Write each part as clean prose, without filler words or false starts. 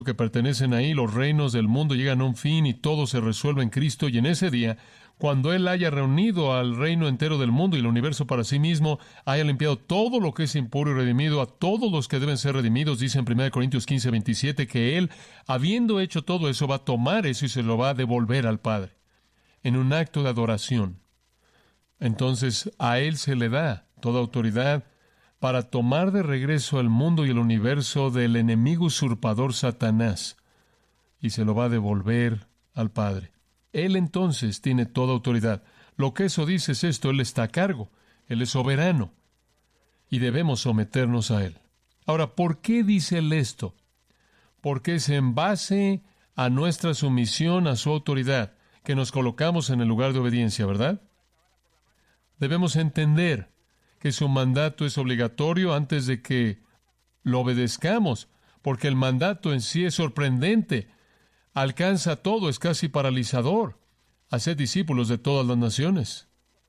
que pertenecen ahí, los reinos del mundo llegan a un fin y todo se resuelve en Cristo. Y en ese día, cuando Él haya reunido al reino entero del mundo y el universo para sí mismo, haya limpiado todo lo que es impuro y redimido a todos los que deben ser redimidos, dice en 1 Corintios 15:27, que Él, habiendo hecho todo eso, va a tomar eso y se lo va a devolver al Padre en un acto de adoración. Entonces a Él se le da toda autoridad para tomar de regreso al mundo y el universo del enemigo usurpador Satanás, y se lo va a devolver al Padre. Él entonces tiene toda autoridad. Lo que eso dice es esto: Él está a cargo, Él es soberano, y debemos someternos a Él. Ahora, ¿por qué dice Él esto? Porque es en base a nuestra sumisión a su autoridad que nos colocamos en el lugar de obediencia, ¿verdad? Debemos entender que su mandato es obligatorio antes de que lo obedezcamos, porque el mandato en sí es sorprendente, alcanza todo, es casi paralizador. Haced discípulos de todas las naciones.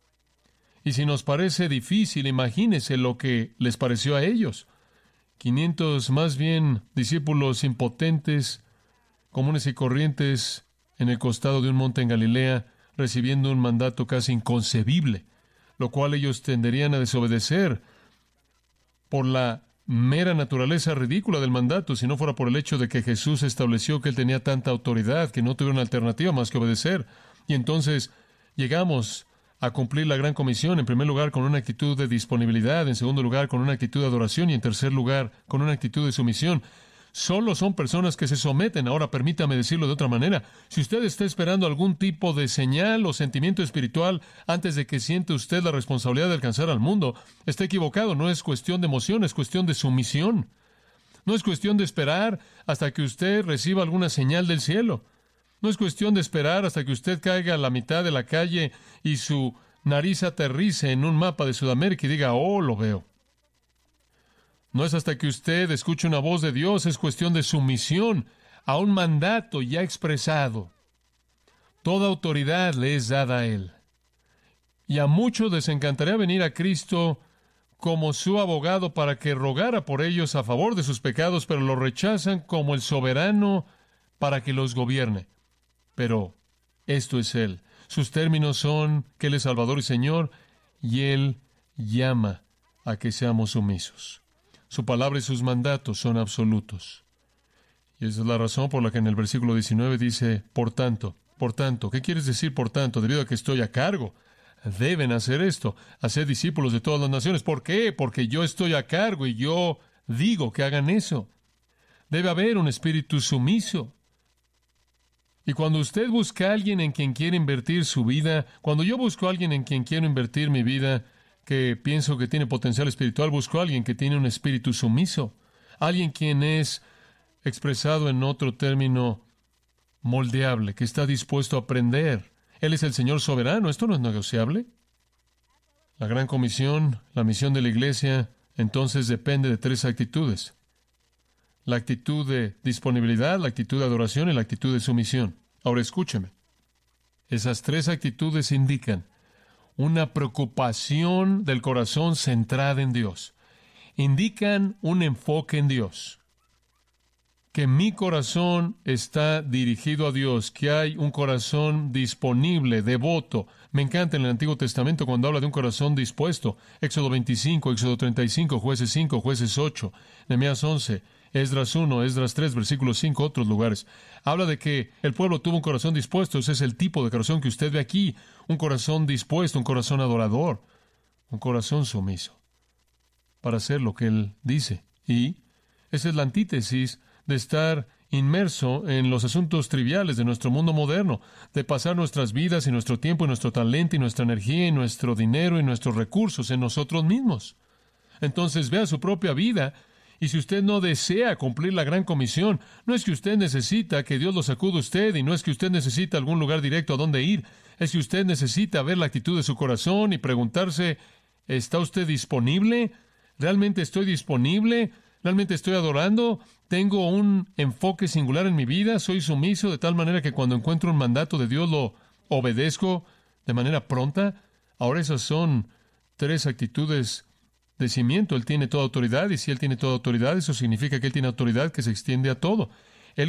Y si nos parece difícil, imagínense lo que les pareció a ellos. 500 más bien discípulos impotentes, comunes y corrientes, en el costado de un monte en Galilea, recibiendo un mandato casi inconcebible, lo cual ellos tenderían a desobedecer por la mera naturaleza ridícula del mandato, si no fuera por el hecho de que Jesús estableció que Él tenía tanta autoridad que no tuvieron alternativa más que obedecer. Y entonces llegamos a cumplir la gran comisión, en primer lugar con una actitud de disponibilidad, en segundo lugar con una actitud de adoración y en tercer lugar con una actitud de sumisión. Solo son personas que se someten. Ahora, permítame decirlo de otra manera. Si usted está esperando algún tipo de señal o sentimiento espiritual antes de que siente usted la responsabilidad de alcanzar al mundo, está equivocado. No es cuestión de emoción, es cuestión de sumisión. No es cuestión de esperar hasta que usted reciba alguna señal del cielo. No es cuestión de esperar hasta que usted caiga a la mitad de la calle y su nariz aterrice en un mapa de Sudamérica y diga: oh, lo veo. No es hasta que usted escuche una voz de Dios, es cuestión de sumisión a un mandato ya expresado. Toda autoridad le es dada a Él. Y a muchos les encantaría venir a Cristo como su abogado para que rogara por ellos a favor de sus pecados, pero lo rechazan como el soberano para que los gobierne. Pero esto es Él. Sus términos son que Él es Salvador y Señor, y Él llama a que seamos sumisos. Su palabra y sus mandatos son absolutos. Y esa es la razón por la que en el versículo 19 dice, por tanto, ¿qué quieres decir por tanto? Debido a que estoy a cargo, deben hacer esto, hacer discípulos de todas las naciones. ¿Por qué? Porque yo estoy a cargo y yo digo que hagan eso. Debe haber un espíritu sumiso. Y cuando usted busca a alguien en quien quiere invertir su vida, cuando yo busco a alguien en quien quiero invertir mi vida, que pienso que tiene potencial espiritual, busco a alguien que tiene un espíritu sumiso, alguien quien es expresado en otro término moldeable, que está dispuesto a aprender. Él es el Señor soberano. ¿Esto no es negociable? La gran comisión, la misión de la iglesia, entonces depende de tres actitudes: la actitud de disponibilidad, la actitud de adoración y la actitud de sumisión. Ahora escúcheme. Esas tres actitudes indican una preocupación del corazón centrada en Dios. Indican un enfoque en Dios. Que mi corazón está dirigido a Dios, que hay un corazón disponible, devoto. Me encanta en el Antiguo Testamento cuando habla de un corazón dispuesto. Éxodo 25, Éxodo 35, Jueces 5, Jueces 8, Nehemías 11, Esdras 1, Esdras 3, versículo 5, otros lugares. Habla de que el pueblo tuvo un corazón dispuesto. Ese es el tipo de corazón que usted ve aquí. Un corazón dispuesto, un corazón adorador, un corazón sumiso para hacer lo que Él dice. Y esa es la antítesis de estar inmerso en los asuntos triviales de nuestro mundo moderno, de pasar nuestras vidas y nuestro tiempo y nuestro talento y nuestra energía y nuestro dinero y nuestros recursos en nosotros mismos. Entonces vea su propia vida. Y si usted no desea cumplir la gran comisión, no es que usted necesita que Dios lo sacude a usted, y no es que usted necesita algún lugar directo a donde ir, es que usted necesita ver la actitud de su corazón y preguntarse, ¿está usted disponible? ¿Realmente estoy disponible? ¿Realmente estoy adorando? ¿Tengo un enfoque singular en mi vida? ¿Soy sumiso de tal manera que cuando encuentro un mandato de Dios lo obedezco de manera pronta? Ahora esas son tres actitudes de cimiento. Él tiene toda autoridad, y si Él tiene toda autoridad, eso significa que Él tiene autoridad que se extiende a todo.